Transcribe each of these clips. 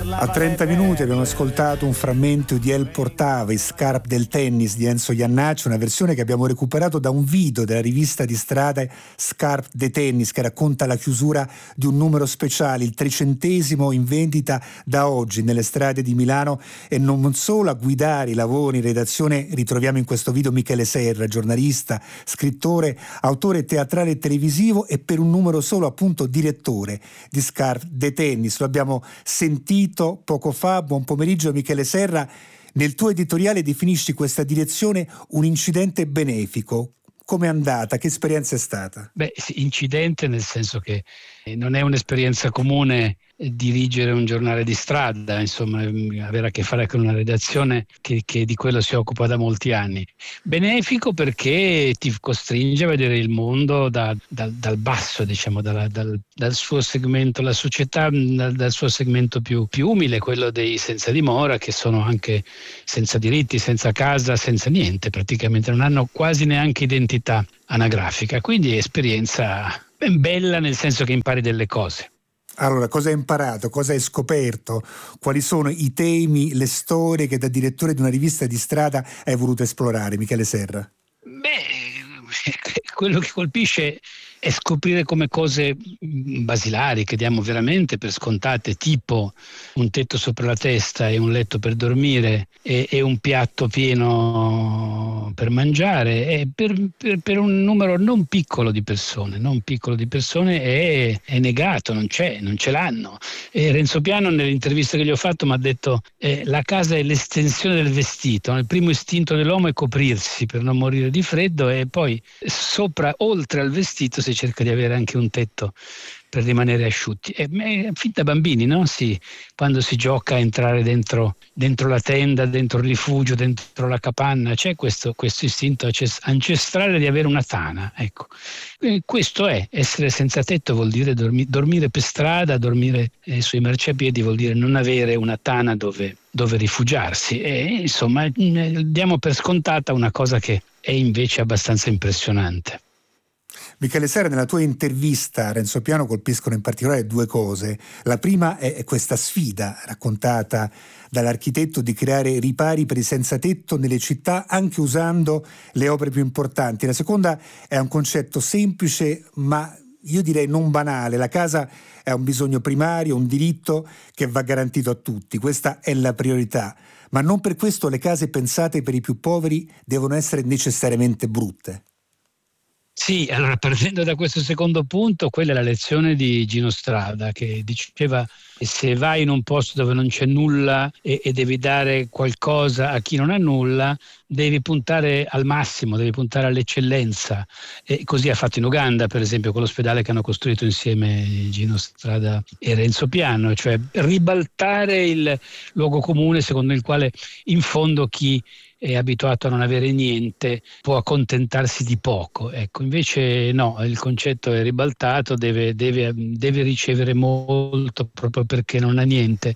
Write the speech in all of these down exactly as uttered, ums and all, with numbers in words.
A trenta minuti abbiamo ascoltato un frammento di El Portava, Scarpe del tennis di Enzo Jannacci, una versione che abbiamo recuperato da un video della rivista di strada Scarpe de Tennis, che racconta la chiusura di un numero speciale, il trecentesimo, in vendita da oggi nelle strade di Milano. E non solo, a guidare i lavori in redazione ritroviamo in questo video Michele Serra, giornalista, scrittore, autore teatrale e televisivo, e per un numero solo appunto direttore di Scarpe de Tennis. Lo abbiamo sentito poco fa. Buon pomeriggio Michele Serra. Nel tuo editoriale definisci questa direzione un incidente benefico. Com'è andata? Che esperienza è stata? Beh, sì, incidente nel senso che non è un'esperienza comune dirigere un giornale di strada, insomma, avere a che fare con una redazione che, che di quello si occupa da molti anni. Benefico perché ti costringe a vedere il mondo da, dal, dal basso, diciamo, dal, dal, dal suo segmento, la società dal, dal suo segmento più, più umile, quello dei senza dimora, che sono anche senza diritti, senza casa, senza niente, praticamente non hanno quasi neanche identità anagrafica. Quindi è esperienza ben bella, nel senso che impari delle cose. Allora, cosa hai imparato? Cosa hai scoperto? Quali sono i temi, le storie che da direttore di una rivista di strada hai voluto esplorare, Michele Serra? Beh, quello che colpisce è scoprire come cose basilari che diamo veramente per scontate, tipo un tetto sopra la testa e un letto per dormire e, e un piatto pieno per mangiare, e per, per, per un numero non piccolo di persone, non piccolo di persone è, è negato, non c'è, non ce l'hanno. E Renzo Piano, nell'intervista che gli ho fatto, mi ha detto eh, la casa è l'estensione del vestito, il primo istinto dell'uomo è coprirsi per non morire di freddo, e poi sopra, oltre al vestito, si cerca di avere anche un tetto per rimanere asciutti. È, è fin da bambini, no? Sì, quando si gioca a entrare dentro, dentro la tenda, dentro il rifugio, dentro la capanna, c'è questo, questo istinto ancestrale di avere una tana. Ecco. E questo è, essere senza tetto vuol dire dormi, dormire per strada, dormire eh, sui marciapiedi, vuol dire non avere una tana dove, dove rifugiarsi. E insomma, diamo per scontata una cosa che è invece abbastanza impressionante. Michele Serra, nella tua intervista a Renzo Piano colpiscono in particolare due cose. La prima è questa sfida raccontata dall'architetto di creare ripari per i senza tetto nelle città anche usando le opere più importanti. La seconda è un concetto semplice ma io direi non banale. La casa è un bisogno primario, un diritto che va garantito a tutti. Questa è la priorità, ma non per questo le case pensate per i più poveri devono essere necessariamente brutte. Sì, allora partendo da questo secondo punto, quella è la lezione di Gino Strada, che diceva che se vai in un posto dove non c'è nulla e, e devi dare qualcosa a chi non ha nulla, devi puntare al massimo, devi puntare all'eccellenza. E così ha fatto in Uganda, per esempio, con l'ospedale che hanno costruito insieme Gino Strada e Renzo Piano, cioè ribaltare il luogo comune secondo il quale in fondo chi è abituato a non avere niente può accontentarsi di poco. Ecco, invece no, il concetto è ribaltato, deve, deve, deve ricevere molto proprio perché non ha niente.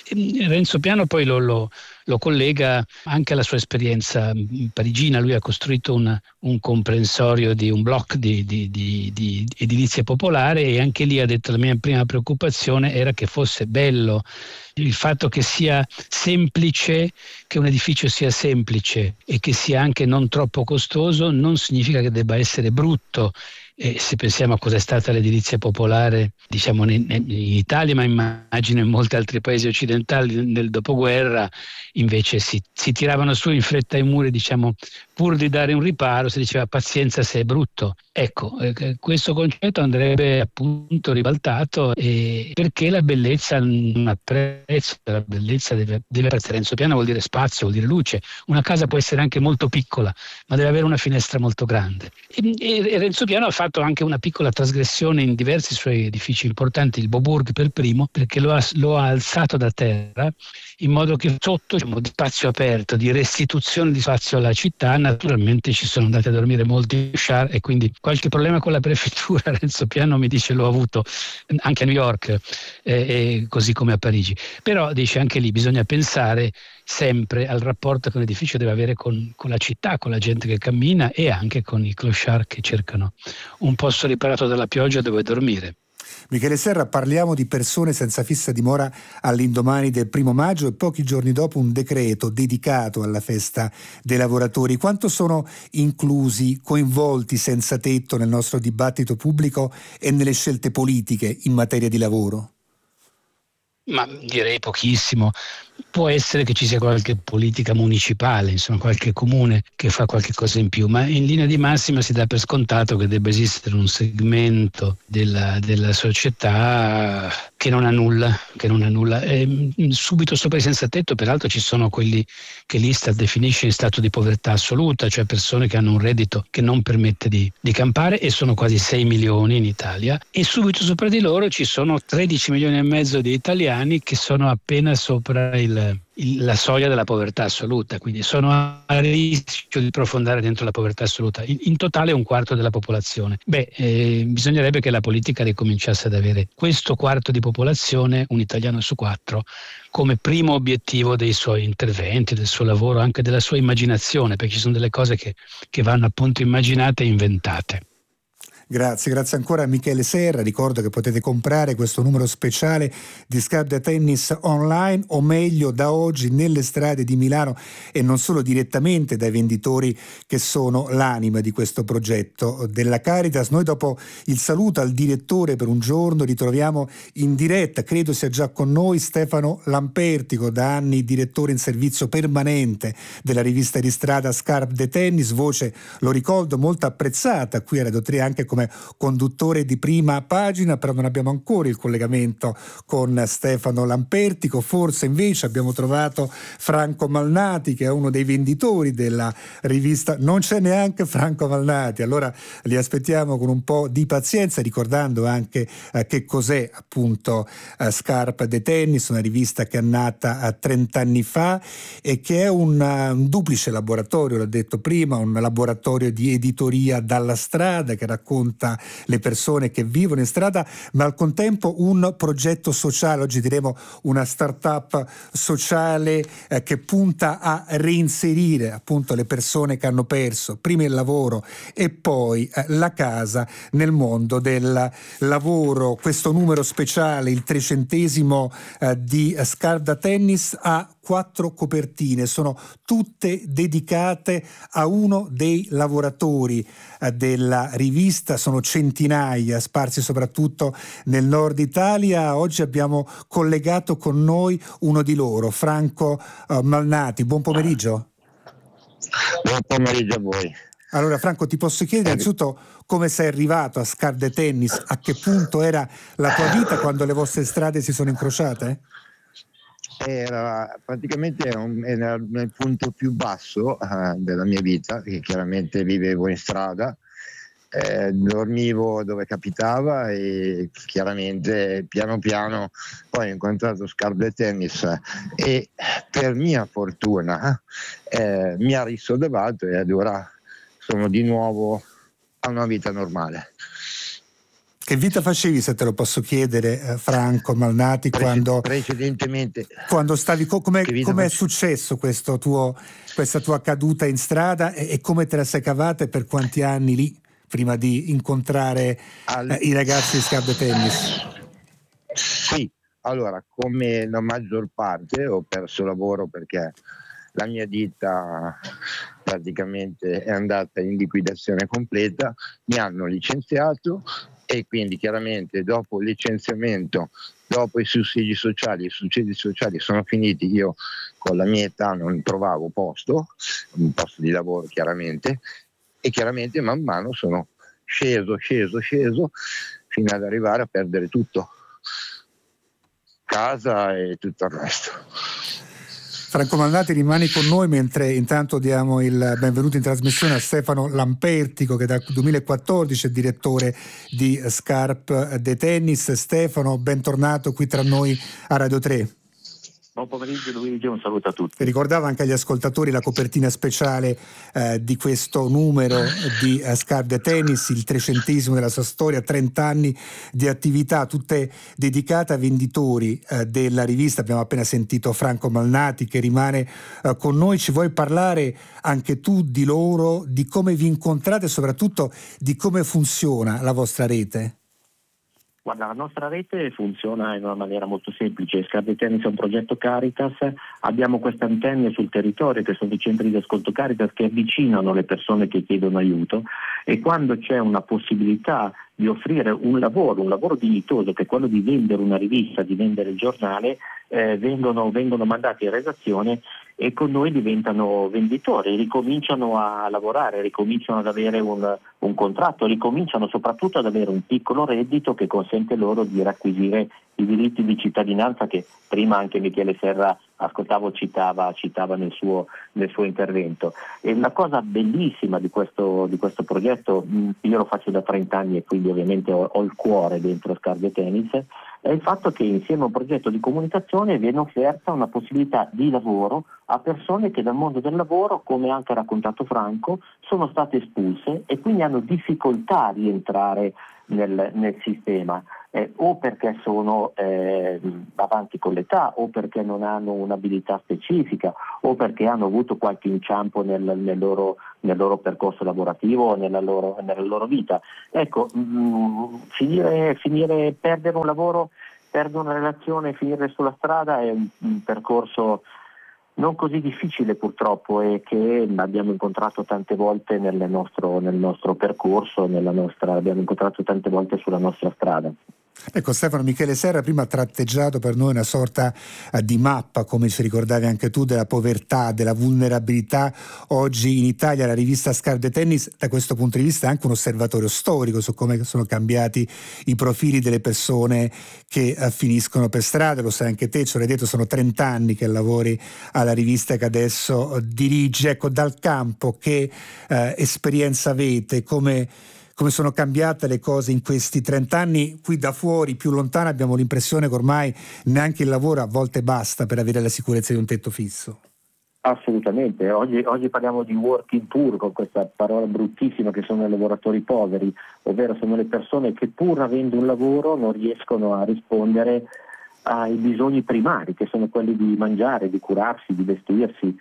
E Renzo Piano poi lo, lo, lo collega anche alla sua esperienza parigina. Lui ha costruito una, un comprensorio di un block di, di, di, di edilizia popolare, e anche lì ha detto la mia prima preoccupazione era che fosse bello. Il fatto che sia semplice, che un edificio sia semplice e che sia anche non troppo costoso, non significa che debba essere brutto. E se pensiamo a cosa è stata l'edilizia popolare, diciamo in, in Italia, ma immagino in molti altri paesi occidentali nel dopoguerra, invece si, si tiravano su in fretta i muri, diciamo, pur di dare un riparo, si diceva pazienza se è brutto. Ecco, eh, questo concetto andrebbe appunto ribaltato, eh, perché la bellezza non ha prezzo, la bellezza deve, deve essere. Renzo Piano vuol dire spazio, vuol dire luce. Una casa può essere anche molto piccola, ma deve avere una finestra molto grande. E, e, e Renzo Piano ha fatto anche una piccola trasgressione in diversi suoi edifici importanti, il Boburg per primo, perché lo ha, lo ha alzato da terra in modo che sotto, diciamo, di spazio aperto, di restituzione di spazio alla città, naturalmente ci sono andati a dormire molti char, e quindi qualche problema con la prefettura Renzo Piano mi dice l'ho avuto anche a New York, eh, eh, così come a Parigi. Però dice anche lì bisogna pensare sempre al rapporto che un edificio deve avere con, con la città, con la gente che cammina e anche con i clochard che cercano un posto riparato dalla pioggia dove dormire. Michele Serra, parliamo di persone senza fissa dimora all'indomani del primo maggio e pochi giorni dopo un decreto dedicato alla festa dei lavoratori. Quanto sono inclusi, coinvolti senza tetto nel nostro dibattito pubblico e nelle scelte politiche in materia di lavoro? Ma direi pochissimo. Può essere che ci sia qualche politica municipale, insomma qualche comune che fa qualche cosa in più, ma in linea di massima si dà per scontato che debba esistere un segmento della, della società che non ha nulla, che non ha nulla. E subito sopra i senza tetto, peraltro, ci sono quelli che l'Istat definisce in stato di povertà assoluta, cioè persone che hanno un reddito che non permette di, di campare, e sono quasi sei milioni in Italia, e subito sopra di loro ci sono tredici milioni e mezzo di italiani che sono appena sopra il Il, la soglia della povertà assoluta, quindi sono a rischio di profondare dentro la povertà assoluta. In, in totale un quarto della popolazione. Beh, eh, bisognerebbe che la politica ricominciasse ad avere questo quarto di popolazione, un italiano su quattro, come primo obiettivo dei suoi interventi, del suo lavoro, anche della sua immaginazione, perché ci sono delle cose che, che vanno appunto immaginate e inventate. Grazie, grazie ancora a Michele Serra. Ricordo che potete comprare questo numero speciale di Scarpe da Tennis online, o meglio da oggi nelle strade di Milano, e non solo, direttamente dai venditori che sono l'anima di questo progetto della Caritas. Noi, dopo il saluto al direttore per un giorno, ritroviamo in diretta, credo sia già con noi, Stefano Lampertico, da anni direttore in servizio permanente della rivista di strada Scarpe da Tennis, voce, lo ricordo, molto apprezzata qui a Radio tre anche come conduttore di prima pagina, però non abbiamo ancora il collegamento con Stefano Lampertico. Forse invece abbiamo trovato Franco Malnati, che è uno dei venditori della rivista. Non c'è neanche Franco Malnati, allora li aspettiamo con un po' di pazienza, ricordando anche eh, che cos'è appunto eh, Scarpe da Tennis, una rivista che è nata eh, trent'anni fa e che è un, uh, un duplice laboratorio, l'ho detto prima, un laboratorio di editoria dalla strada che racconta le persone che vivono in strada, ma al contempo un progetto sociale, oggi diremo una start-up sociale eh, che punta a reinserire appunto le persone che hanno perso prima il lavoro e poi eh, la casa nel mondo del lavoro. Questo numero speciale, il trecentesimo eh, di Scarpe da Tennis, ha quattro copertine, sono tutte dedicate a uno dei lavoratori eh, della rivista, sono centinaia, sparsi soprattutto nel nord Italia. Oggi abbiamo collegato con noi uno di loro, Franco eh, Malnati. Buon pomeriggio. Buon pomeriggio a voi. Allora Franco, ti posso chiedere innanzitutto come sei arrivato a Scarpe da Tennis, a che punto era la tua vita quando le vostre strade si sono incrociate? Era praticamente un, era nel punto più basso uh, della mia vita, che chiaramente vivevo in strada, eh, dormivo dove capitava e chiaramente piano piano poi ho incontrato Scarpe da Tennis e per mia fortuna eh, mi ha risollevato e ad ora sono di nuovo a una vita normale. Che vita facevi, se te lo posso chiedere, eh, Franco Malnati, Pre- quando precedentemente quando stavi, come è face... successo questo tuo, questa tua caduta in strada e, e come te la sei cavata e per quanti anni lì prima di incontrare All... eh, i ragazzi di Scarpe da Tennis? Sì, allora, come la maggior parte ho perso lavoro perché la mia ditta praticamente è andata in liquidazione completa, mi hanno licenziato e quindi chiaramente dopo il licenziamento, dopo i sussidi sociali, i sussidi sociali sono finiti, io con la mia età non trovavo posto, un posto di lavoro chiaramente, e chiaramente man mano sono sceso, sceso, sceso fino ad arrivare a perdere tutto, casa e tutto il resto. Franco Malnati, rimani con noi mentre intanto diamo il benvenuto in trasmissione a Stefano Lampertico, che dal duemilaquattordici è direttore di Scarpe da Tennis. Stefano, bentornato qui tra noi a Radio tre. Buon pomeriggio Luigi, un saluto a tutti. Ricordavo anche agli ascoltatori la copertina speciale eh, di questo numero di eh, Scarpe da Tennis, il trecentesimo della sua storia, trenta anni di attività, tutte dedicate a venditori eh, della rivista. Abbiamo appena sentito Franco Malnati che rimane eh, con noi. Ci vuoi parlare anche tu di loro, di come vi incontrate e soprattutto di come funziona la vostra rete? Guarda, la nostra rete funziona in una maniera molto semplice. Scarpe Tennis è un progetto Caritas, abbiamo queste antenne sul territorio che sono i centri di ascolto Caritas che avvicinano le persone che chiedono aiuto, e quando c'è una possibilità di offrire un lavoro, un lavoro dignitoso, che è quello di vendere una rivista, di vendere il giornale, eh, vengono, vengono mandati in redazione e con noi diventano venditori, ricominciano a lavorare, ricominciano ad avere un, un contratto, ricominciano soprattutto ad avere un piccolo reddito che consente loro di racquisire i diritti di cittadinanza che prima anche Michele Serra, ascoltavo, citava, citava nel suo, nel suo intervento. E la cosa bellissima di questo, di questo progetto, io lo faccio da trenta anni e quindi ovviamente ho, ho il cuore dentro Scarpe Tennis, è il fatto che insieme a un progetto di comunicazione viene offerta una possibilità di lavoro a persone che dal mondo del lavoro, come ha anche raccontato Franco, sono state espulse e quindi hanno difficoltà a rientrare nel, nel sistema, eh, o perché sono eh, avanti con l'età, o perché non hanno un'abilità specifica, o perché hanno avuto qualche inciampo nel, nel, loro, nel loro percorso lavorativo o nella loro, nella loro vita. Ecco, mh, finire, finire, perdere un lavoro, perdere una relazione, finire sulla strada è un, un percorso non così difficile purtroppo, e che abbiamo incontrato tante volte nel nostro, nel nostro percorso, nella nostra, abbiamo incontrato tante volte sulla nostra strada. Ecco Stefano, Michele Serra prima ha tratteggiato per noi una sorta di mappa, come ci ricordavi anche tu, della povertà, della vulnerabilità oggi in Italia. La rivista Scarpe Tennis da questo punto di vista è anche un osservatorio storico su come sono cambiati i profili delle persone che uh, finiscono per strada. Lo sai anche te, ce l'hai detto, sono trenta anni che lavori alla rivista che adesso uh, dirigi. Ecco, dal campo che uh, esperienza avete, come come sono cambiate le cose in questi trent'anni? Qui da fuori, più lontano, abbiamo l'impressione che ormai neanche il lavoro a volte basta per avere la sicurezza di un tetto fisso. Assolutamente, oggi, oggi parliamo di working poor, con questa parola bruttissima che sono i lavoratori poveri, ovvero sono le persone che pur avendo un lavoro non riescono a rispondere ai bisogni primari, che sono quelli di mangiare, di curarsi, di vestirsi,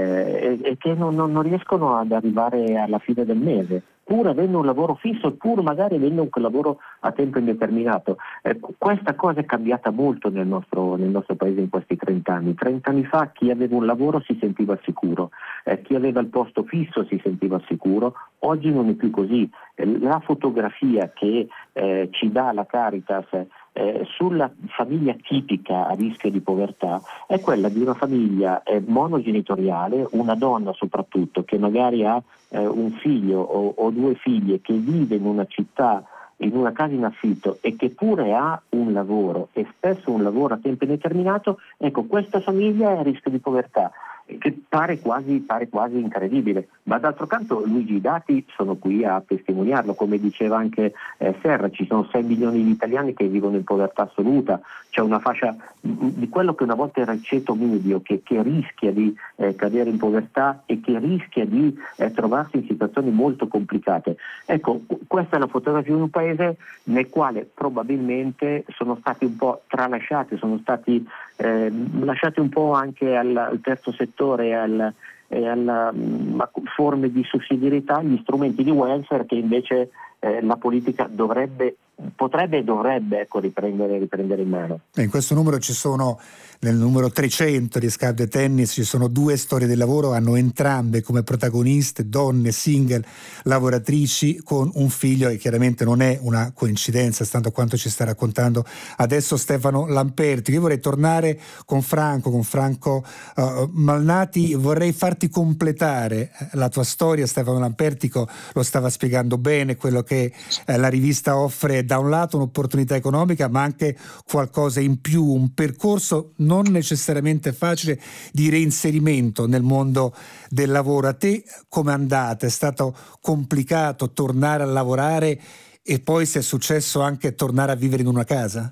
eh, e, e che non, non, non riescono ad arrivare alla fine del mese, pur avendo un lavoro fisso, pur magari avendo un lavoro a tempo indeterminato. Eh, questa cosa è cambiata molto nel nostro, nel nostro paese in questi trent'anni. Trent'anni fa chi aveva un lavoro si sentiva sicuro, eh, chi aveva il posto fisso si sentiva sicuro. Oggi non è più così. Eh, la fotografia che eh, ci dà la Caritas Eh, sulla famiglia tipica a rischio di povertà è quella di una famiglia eh, monogenitoriale, una donna soprattutto che magari ha eh, un figlio o, o due figlie, che vive in una città, in una casa in affitto e che pure ha un lavoro, e spesso un lavoro a tempo indeterminato. Ecco, questa famiglia è a rischio di povertà, che pare quasi, pare quasi incredibile, ma d'altro canto Luigi, i dati sono qui a testimoniarlo. Come diceva anche eh, Serra, ci sono sei milioni di italiani che vivono in povertà assoluta, c'è una fascia di quello che una volta era il ceto medio che, che rischia di eh, cadere in povertà e che rischia di eh, trovarsi in situazioni molto complicate. Ecco, questa è la fotografia di un paese nel quale probabilmente sono stati un po' tralasciati, sono stati eh, lasciati un po' anche al, al terzo settore e al e alla mh, forme di sussidiarietà, gli strumenti di welfare che invece eh, la politica dovrebbe, potrebbe e dovrebbe ecco, riprendere, riprendere in mano. E in questo numero ci sono, nel numero trecento di Scarpe Tennis, ci sono due storie del lavoro, hanno entrambe come protagoniste donne single lavoratrici con un figlio, e chiaramente non è una coincidenza stando a quanto ci sta raccontando adesso Stefano Lamperti. Io vorrei tornare con Franco, con Franco uh, Malnati, vorrei farti completare la tua storia. Stefano Lampertico lo stava spiegando bene, quello che eh, la rivista offre, da un lato un'opportunità economica ma anche qualcosa in più, un percorso non necessariamente facile di reinserimento nel mondo del lavoro. A te com'è andata? È stato complicato tornare a lavorare e poi, se è successo, anche tornare a vivere in una casa?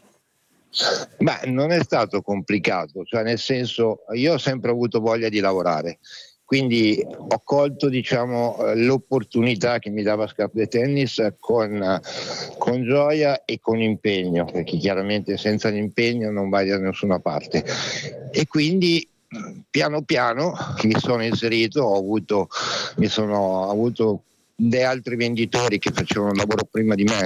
Ma non è stato complicato, cioè nel senso, io ho sempre avuto voglia di lavorare, quindi ho colto diciamo l'opportunità che mi dava Scarpe Tennis con, con gioia e con impegno, perché chiaramente senza l'impegno non vai da nessuna parte, e quindi piano piano mi sono inserito, ho avuto, mi sono ho avuto dei altri venditori che facevano un lavoro prima di me,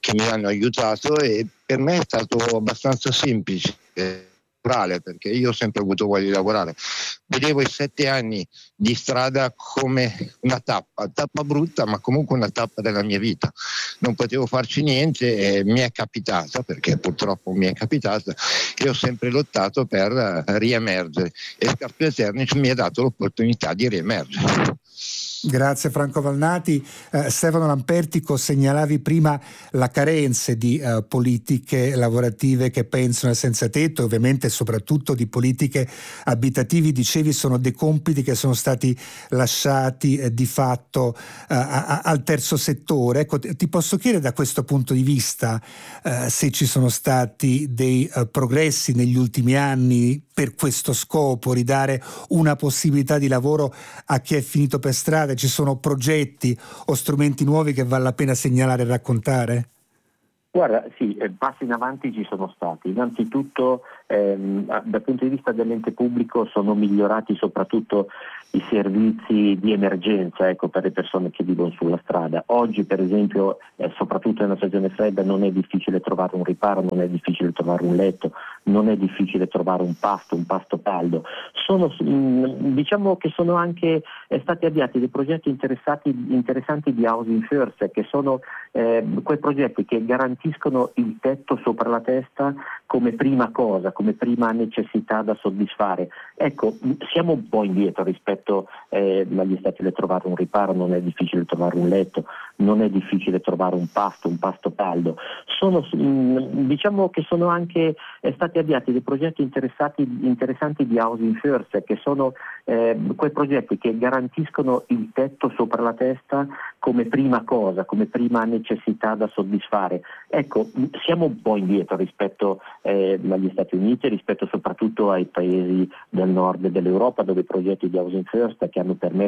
che mi hanno aiutato, e per me è stato abbastanza semplice, eh, perché io ho sempre avuto voglia di lavorare. Vedevo i sette anni di strada come una tappa, tappa brutta, ma comunque una tappa della mia vita. Non potevo farci niente e mi è capitata, perché purtroppo mi è capitata, e ho sempre lottato per riemergere, e Scarpe Deternis mi ha dato l'opportunità di riemergere. Grazie Franco Valnati. Eh, Stefano Lampertico, segnalavi prima la carenza di eh, politiche lavorative che pensano al senza tetto, ovviamente soprattutto di politiche abitativi. Dicevi sono dei compiti che sono stati lasciati eh, di fatto eh, a, al terzo settore. Ecco, ti posso chiedere da questo punto di vista eh, se ci sono stati dei eh, progressi negli ultimi anni per questo scopo, ridare una possibilità di lavoro a chi è finito per strada. Ci sono progetti o strumenti nuovi che vale la pena segnalare e raccontare? Guarda, sì, passi in avanti ci sono stati. Innanzitutto ehm, dal punto di vista dell'ente pubblico sono migliorati soprattutto i servizi di emergenza, ecco, per le persone che vivono sulla strada. Oggi per esempio, eh, soprattutto nella stagione fredda, non è difficile trovare un riparo, non è difficile trovare un letto, non è difficile trovare un pasto, un pasto caldo. Sono, diciamo che sono anche eh, stati avviati dei progetti interessati, interessanti di Housing First, che sono eh, quei progetti che garantiscono il tetto sopra la testa come prima cosa, come prima necessità da soddisfare. Ecco, siamo un po' indietro rispetto eh, agli Stati Uniti. Trovare un riparo, non è difficile trovare un letto, non è difficile trovare un pasto, un pasto caldo. Sono, diciamo che sono anche eh, stati avviati dei progetti interessati, interessanti di Housing First, che sono eh, quei progetti che garantiscono il tetto sopra la testa come prima cosa, come prima necessità da soddisfare. Ecco, siamo un po' indietro rispetto eh, agli Stati Uniti, rispetto soprattutto ai paesi del nord dell'Europa, dove i progetti di Housing First che hanno permesso